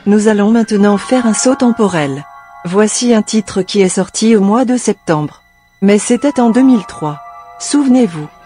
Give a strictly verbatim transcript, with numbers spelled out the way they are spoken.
Nous allons maintenant faire un saut temporel. Voici un titre qui est sorti au mois de septembre. Mais c'était en deux mille trois. Souvenez-vous.